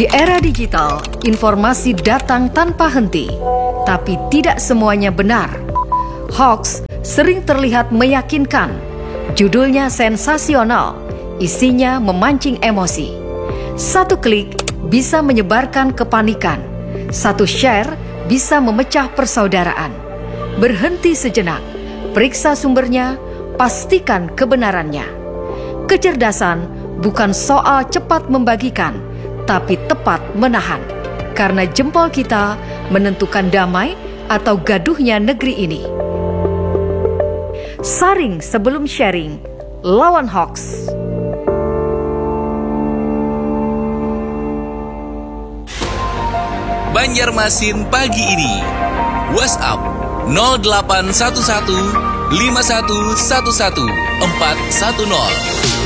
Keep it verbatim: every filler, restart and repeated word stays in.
Di era digital, informasi datang tanpa henti, tapi tidak semuanya benar. Hoax sering terlihat meyakinkan, judulnya sensasional, isinya memancing emosi. Satu klik bisa menyebarkan kepanikan, satu share bisa memecah persaudaraan. Berhenti sejenak, periksa sumbernya, pastikan kebenarannya. Kecerdasan bukan soal cepat membagikan, tapi tepat menahan. Karena jempol kita menentukan damai atau gaduhnya negeri ini. Saring sebelum sharing, lawan hoax. Banjarmasin pagi ini. WhatsApp nol delapan satu satu lima satu satu satu empat satu nol.